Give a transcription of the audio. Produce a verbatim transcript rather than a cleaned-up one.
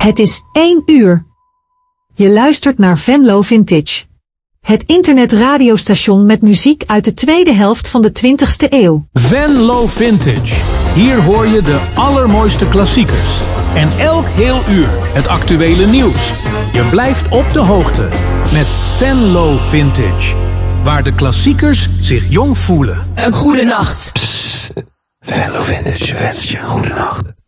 Het is één uur. Je luistert naar Venlo Vintage. Het internetradiostation met muziek uit de tweede helft van de twintigste eeuw. Venlo Vintage. Hier hoor je de allermooiste klassiekers. En elk heel uur het actuele nieuws. Je blijft op de hoogte met Venlo Vintage. Waar de klassiekers zich jong voelen. Een goede nacht. Psst. Venlo Vintage wenst je een goede nacht.